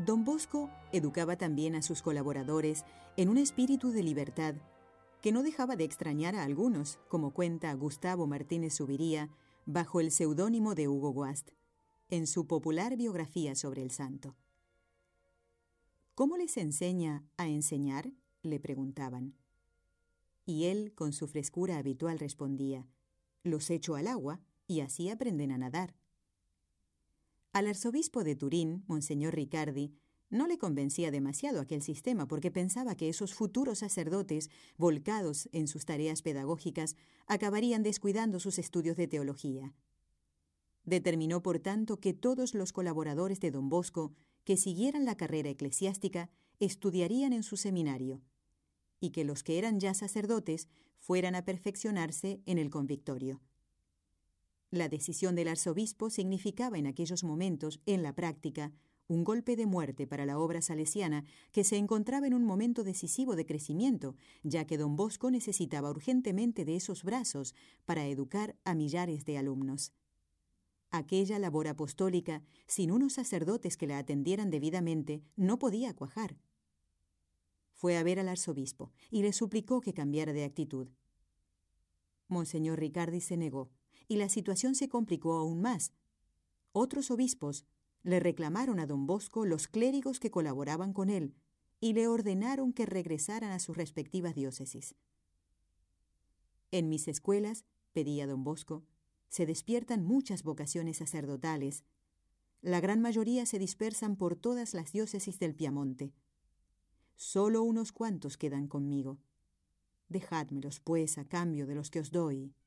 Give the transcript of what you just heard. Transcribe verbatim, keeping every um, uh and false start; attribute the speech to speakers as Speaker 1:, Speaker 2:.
Speaker 1: Don Bosco educaba también a sus colaboradores en un espíritu de libertad que no dejaba de extrañar a algunos, como cuenta Gustavo Martínez Zuviría, bajo el seudónimo de Hugo Guast, en su popular biografía sobre el santo. ¿Cómo les enseña a enseñar?, le preguntaban. Y él, con su frescura habitual, respondía: los echo al agua y así aprenden a nadar. Al arzobispo de Turín, Monseñor Riccardi, no le convencía demasiado aquel sistema porque pensaba que esos futuros sacerdotes, volcados en sus tareas pedagógicas, acabarían descuidando sus estudios de teología. Determinó, por tanto, que todos los colaboradores de Don Bosco que siguieran la carrera eclesiástica estudiarían en su seminario, y que los que eran ya sacerdotes fueran a perfeccionarse en el convictorio. La decisión del arzobispo significaba en aquellos momentos, en la práctica, un golpe de muerte para la obra salesiana que se encontraba en un momento decisivo de crecimiento, ya que Don Bosco necesitaba urgentemente de esos brazos para educar a millares de alumnos. Aquella labor apostólica, sin unos sacerdotes que la atendieran debidamente, no podía cuajar. Fue a ver al arzobispo y le suplicó que cambiara de actitud. Monseñor Riccardi se negó, y la situación se complicó aún más. Otros obispos le reclamaron a Don Bosco los clérigos que colaboraban con él y le ordenaron que regresaran a sus respectivas diócesis. En mis escuelas, pedía Don Bosco, se despiertan muchas vocaciones sacerdotales. La gran mayoría se dispersan por todas las diócesis del Piamonte. Solo unos cuantos quedan conmigo. Dejádmelos, pues, a cambio de los que os doy.